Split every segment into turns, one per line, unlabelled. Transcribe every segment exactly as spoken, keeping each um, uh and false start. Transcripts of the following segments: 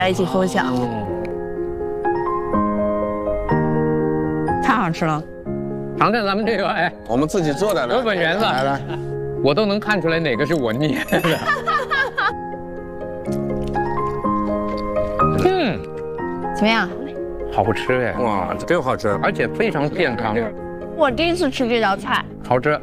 一起分享。太好吃了！
尝尝咱们这个，哎，
我们自己做的
日本圆子，
来来，
我都能看出来哪个是我捏的。嗯，
怎么样？
好吃哎！
哇，真好吃，
而且非常健康。
我第一次吃这道菜，
好吃。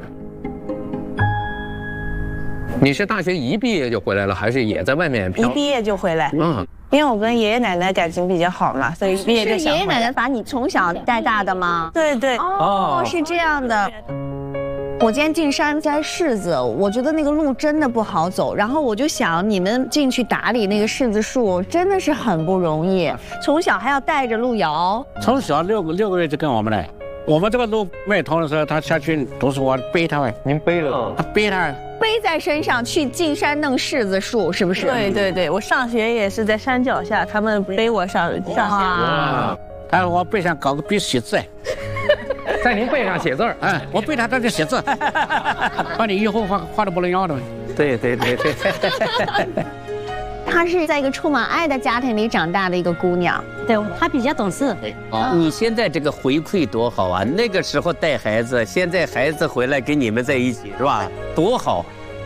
你是大学一毕业就回来了，还是也在外面漂？
一毕业就回来。
嗯，
因为我跟爷爷奶奶感情比较好嘛，所以一毕业就想回来。
是爷爷奶奶把你从小带大的吗？
对对。
哦，是这样的。我今天进山摘柿子，我觉得那个路真的不好走，然后我就想，你们进去打理那个柿子树真的是很不容易，从小还要带着路遥。
从小六个六个月就跟我们来，我们这个路没通的时候，他下去都是我背他哎，
您背了，
他背他。
背在身上去进山弄柿子树，是不是？
对对对，我上学也是在山脚下，他们背我上上学。
哇！他说我背上搞个笔写字，
在您背上写字儿，
哎，我背他在这写字，把你以后画画的不能要的。
对对对对。
她是在一个充满爱的家庭里长大的一个姑娘，
对，她比较懂事。
哦，你现在这个回馈多好啊！那个时候带孩子，现在孩子回来跟你们在一起，是吧？多好！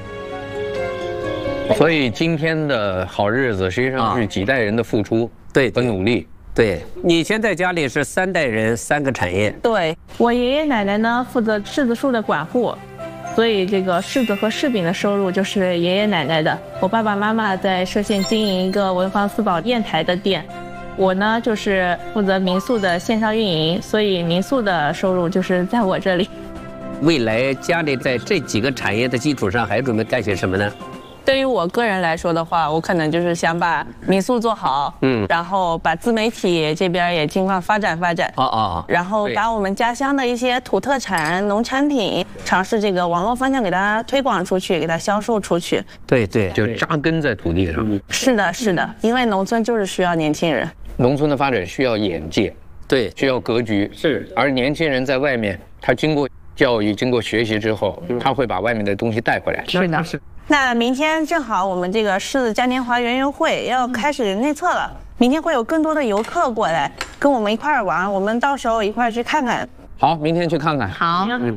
所以今天的好日子，实际上是几代人的付出，
对
和努力。
对，你现在家里是三代人，三个产业。
对，我爷爷奶奶呢负责柿子树的管护。所以这个柿子和柿饼的收入就是爷爷奶奶的。我爸爸妈妈在歙县经营一个文房四宝砚台的店，我呢就是负责民宿的线上运营，所以民宿的收入就是在我这里。
未来家里在这几个产业的基础上，还准备干些什么呢？
对于我个人来说的话，我可能就是想把民宿做好，嗯，然后把自媒体这边也尽快发展发展，
哦哦，
然后把我们家乡的一些土特产、农产品，尝试这个网络方向给大家推广出去，给它销售出去。
对对，
就扎根在土地上。
是的，是的，因为农村就是需要年轻人，
农村的发展需要眼界，
对，
需要格局，是。而年轻人在外面，他经过教育、经过学习之后，他会把外面的东西带回来。
是的，是。那明天正好我们这个柿子嘉年华园游会要开始内测了，明天会有更多的游客过来跟我们一块儿玩，我们到时候一块儿去看看。
好，明天去看看。
好。
嗯。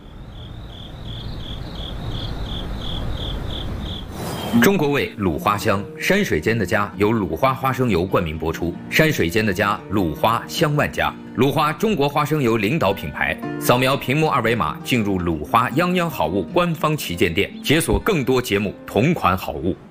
中国味卤花香，山水间的家由鲁花花生油冠名播出。山水间的家，鲁花香万家。鲁花中国花生油领导品牌。扫描屏幕二维码进入鲁花泱泱好物官方旗舰店，解锁更多节目同款好物。